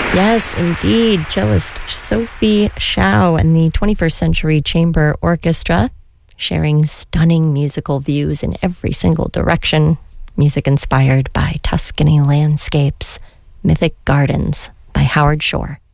Yes, indeed. Cellist Sophie Shao and the 21st Century Chamber Orchestra, sharing stunning musical views in every single direction. Music inspired by Tuscany landscapes, Mythic Gardens by Howard Shore.